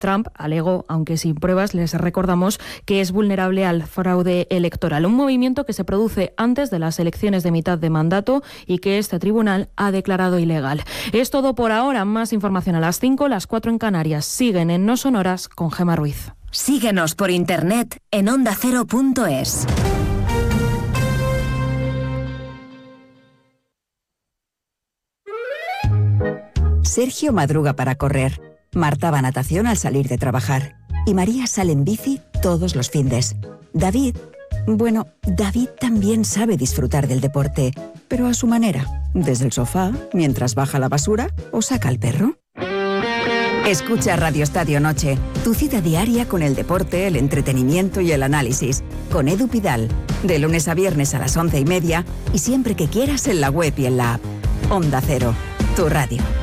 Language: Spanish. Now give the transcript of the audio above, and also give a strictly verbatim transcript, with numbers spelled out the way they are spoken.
Trump alegó, aunque sin pruebas, les recordamos que es vulnerable al fraude electoral, un movimiento que se produce antes de las elecciones de mitad de mandato y que este tribunal ha declarado ilegal. Es todo por ahora. Más información a las cinco, las cuatro en Canarias. Siguen en No Sonoras con Gemma Ruiz. Síguenos por internet en onda cero punto es. Sergio madruga para correr. Marta va a natación al salir de trabajar. Y María sale en bici todos los findes. David, bueno, David también sabe disfrutar del deporte, pero a su manera. Desde el sofá, mientras baja la basura o saca al perro. Escucha Radio Estadio Noche, tu cita diaria con el deporte, el entretenimiento y el análisis. Con Edu Pidal, de lunes a viernes a las once y media y siempre que quieras en la web y en la app. Onda Cero, tu radio.